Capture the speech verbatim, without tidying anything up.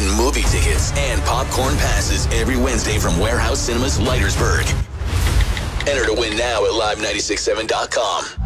and movie tickets and popcorn passes every Wednesday from Warehouse Cinemas, Leitersburg. Enter to win now at live nine six seven dot com.